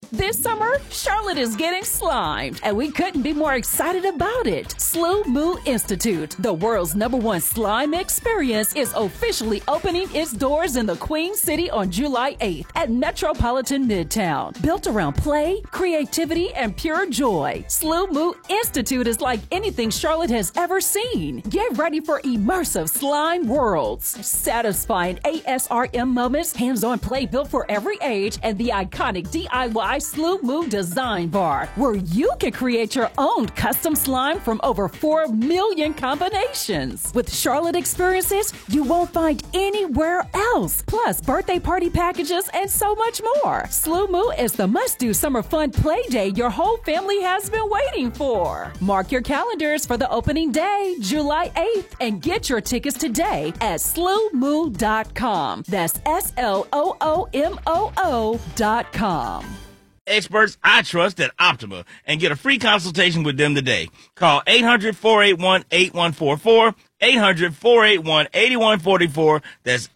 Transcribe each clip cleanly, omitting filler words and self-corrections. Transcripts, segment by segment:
This summer, Charlotte is getting slimed, and we couldn't be more excited about it. Slow Moo Institute, the world's #1 slime experience, is officially opening its doors in the Queen City on July 8th at Metropolitan Midtown. Built around play, creativity, and pure joy, Slow Moo Institute is like anything Charlotte has ever seen. Get ready for immersive slime worlds, satisfying ASRM moments, hands-on play built for every age, and the iconic DIY Slow Moo Design Bar, where you can create your own custom slime from over 4 million combinations. With Charlotte experiences you won't find anywhere else, plus birthday party packages and so much more. Slow Moo is the must-do summer fun play day your whole family has been waiting for. Mark your calendars for the opening day, July 8th, and get your tickets today at slowmoo.com. That's SLOOMOO.com. Experts I trust at Optima, and get a free consultation with them today. Call 800-481-8144, 800-481-8144. That's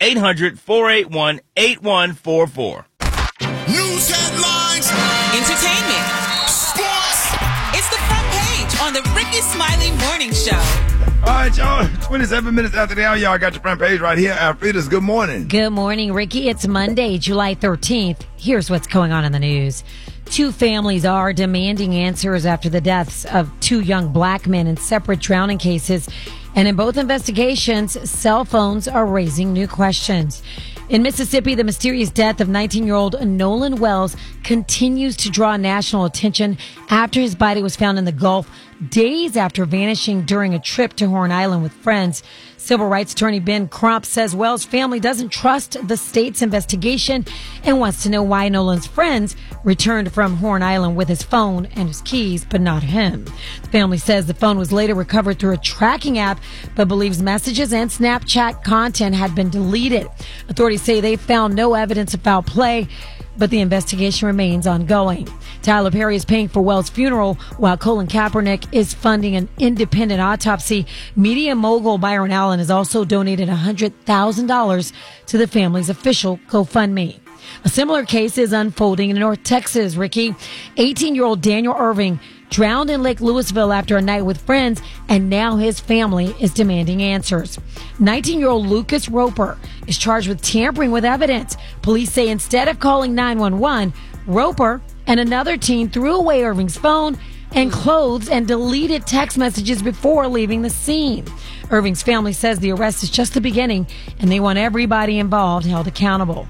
800-481-8144. News headlines, entertainment, sports. It's the front page on the Ricky Smiley Morning Show. All right, y'all. 27 minutes after the hour, y'all got your front page right here. Alfreda's good morning. Good morning, Ricky. It's Monday, July 13th. Here's what's going on in the news. 2 families are demanding answers after the deaths of 2 young black men in separate drowning cases. And in both investigations, cell phones are raising new questions. In Mississippi, the mysterious death of 19-year-old Nolan Wells continues to draw national attention after his body was found in the Gulf days after vanishing during a trip to Horn Island with friends. Civil rights attorney Ben Crump says Wells' family doesn't trust the state's investigation and wants to know why Nolan's friends returned from Horn Island with his phone and his keys, but not him. The family says the phone was later recovered through a tracking app, but believes messages and Snapchat content had been deleted. Authorities say they found no evidence of foul play, but the investigation remains ongoing. Tyler Perry is paying for Wells' funeral, while Colin Kaepernick is funding an independent autopsy. Media mogul Byron Allen has also donated $100,000 to the family's official GoFundMe. A similar case is unfolding in North Texas, Ricky. 18-year-old Daniel Irving drowned in Lake Louisville after a night with friends, and now his family is demanding answers. 19-year-old Lucas Roper is charged with tampering with evidence. Police say instead of calling 911, Roper and another teen threw away Irving's phone and clothes and deleted text messages before leaving the scene. Irving's family says the arrest is just the beginning, and they want everybody involved held accountable.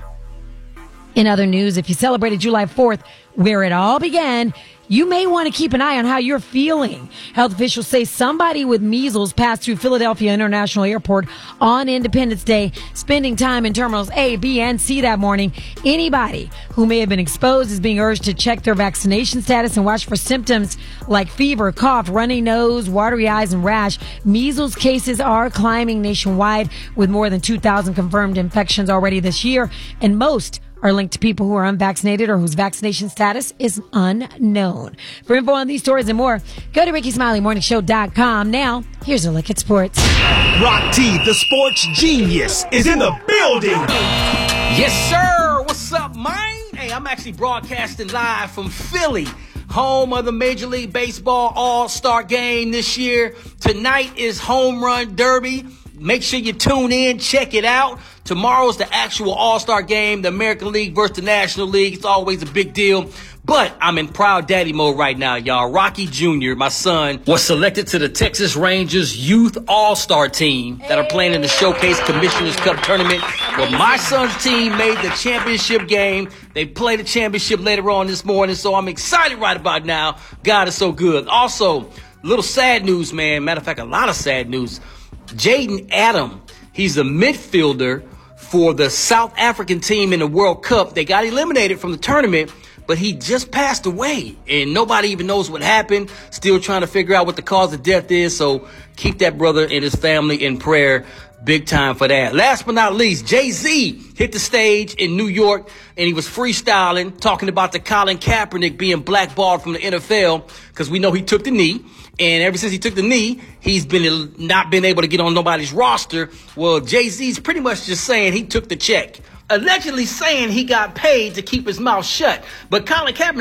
In other news, if you celebrated July 4th, where it all began, you may want to keep an eye on how you're feeling. Health officials say somebody with measles passed through Philadelphia International Airport on Independence Day, spending time in terminals A, B, and C that morning. Anybody who may have been exposed is being urged to check their vaccination status and watch for symptoms like fever, cough, runny nose, watery eyes, and rash. Measles cases are climbing nationwide, with more than 2,000 confirmed infections already this year, and most are linked to people who are unvaccinated or whose vaccination status is unknown. For info on these stories and more, go to RickySmileyMorningShow.com. Now, here's a look at sports. Rock T, the sports genius, is in the building. Yes, sir. What's up, man? Hey, I'm actually broadcasting live from Philly, home of the Major League Baseball All-Star Game this year. Tonight is Home Run Derby. Make sure you tune in, check it out. Tomorrow's the actual All-Star Game, the American League versus the National League. It's always a big deal. But I'm in proud daddy mode right now, y'all. Rocky Jr., my son, was selected to the Texas Rangers Youth All-Star team that are playing in the Showcase Commissioner's Cup tournament. Well, my son's team made the championship game. They play the championship later on this morning, so I'm excited right about now. God is so good. Also, a little sad news, man. Matter of fact, a lot of sad news. Jaden Adam, he's a midfielder for the South African team in the World Cup. They got eliminated from the tournament, but he just passed away, and nobody even knows what happened. Still trying to figure out what the cause of death is, so keep that brother and his family in prayer. Big time for that. Last but not least, Jay-Z hit the stage in New York, and he was freestyling, talking about the Colin Kaepernick being blackballed from the NFL because we know he took the knee. And ever since he took the knee, he's been not been able to get on nobody's roster. Well, Jay-Z's pretty much just saying he took the check, allegedly saying he got paid to keep his mouth shut. But Colin Kaepernick